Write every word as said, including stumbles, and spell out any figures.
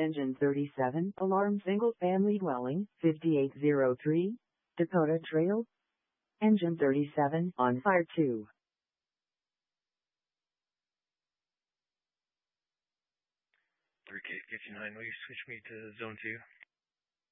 Engine thirty-seven, alarm single-family dwelling, fifty-eight oh three, Dakota Trail. Engine thirty-seven, on fire two. three K fifty-nine, will you switch me to zone two?